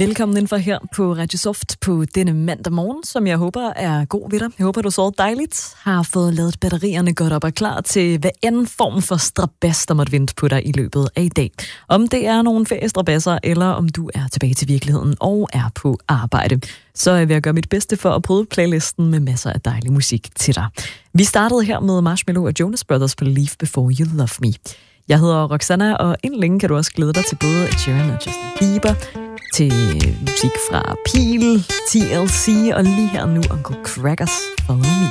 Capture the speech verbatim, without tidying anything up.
Velkommen indenfor her på Radio Soft på denne mandag morgen, som jeg håber er god ved dig. Jeg håber, du sover dejligt, har fået lavet batterierne godt op og klar til hvad anden form for strabas, der måtte vente på dig i løbet af i dag. Om det er nogle feriestrabasser, eller om du er tilbage til virkeligheden og er på arbejde, så vil jeg gøre mit bedste for at bryde playlisten med masser af dejlig musik til dig. Vi startede her med Marshmello og Jonas Brothers på Leave Before You Love Me. Jeg hedder Roxanna, og inden længe kan du også glæde dig til både Ed Sheeran og Justin Bieber, til musik fra Peel, T L C og lige her nu Uncle Crackers Follow Me.